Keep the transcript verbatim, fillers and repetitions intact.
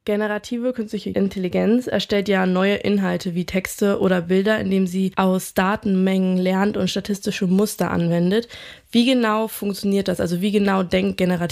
Generative künstliche Intelligenz erstellt ja neue Inhalte wie Texte oder Bilder, indem sie aus Datenmengen lernt und statistische Muster anwendet. Wie genau funktioniert das? Also wie genau denkt generative